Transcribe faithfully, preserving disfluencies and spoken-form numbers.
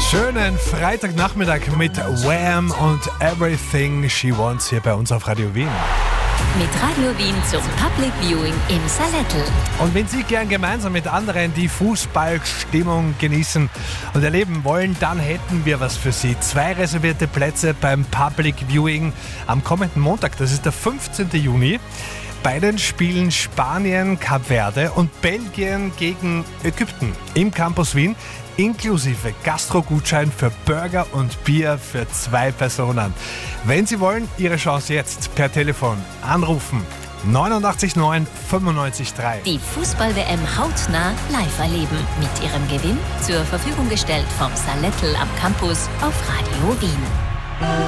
Schönen Freitagnachmittag mit Wham und Everything She Wants hier bei uns auf Radio Wien. Mit Radio Wien zum Public Viewing im Salettl. Und wenn Sie gern gemeinsam mit anderen die Fußballstimmung genießen und erleben wollen, dann hätten wir was für Sie. Zwei reservierte Plätze beim Public Viewing am kommenden Montag, das ist der fünfzehnten Juni. Bei den Spielen Spanien, Kap Verde und Belgien gegen Ägypten im Campus Wien, inklusive Gastro-Gutschein für Burger und Bier für zwei Personen. Wenn Sie wollen, Ihre Chance jetzt per Telefon anrufen. neunundachtzig neun fünfundneunzig drei. Die Fußball-W M hautnah live erleben. Mit Ihrem Gewinn zur Verfügung gestellt vom Salettl am Campus auf Radio Wien.